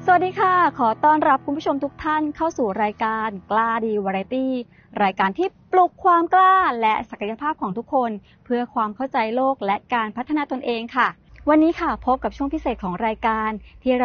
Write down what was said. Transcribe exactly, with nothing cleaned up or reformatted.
สวัสดีค่ะขอต้อนรับคุณผู้ชมทุกท่านเข้าสู่รายการกล้าดีวาไรตี้รายการที่ปลุกความกล้าและศักยภาพของทุกคนเพื่อความเข้าใจโลกและการพัฒนาตนเองค่ะวันนี้ค่ะพบกับช่วงพิเศษของรายการที่เรา